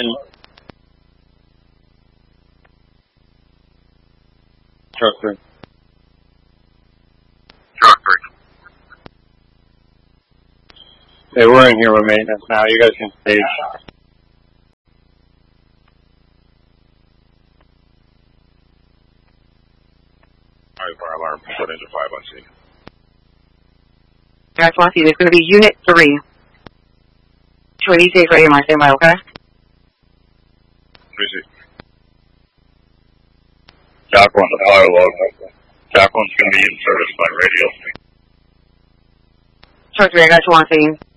Truck 3. Truck 3. Hey, we're in here with maintenance now. You guys can stage. Alright, fire alarm. Put into 5 on scene. Guys, want to see, there's going to be Unit 3. 26 right here, my standby, okay? 3C. Jack 1, the fire log. Jack 1's going to be in service by radio. Truck 3, I got you on scene.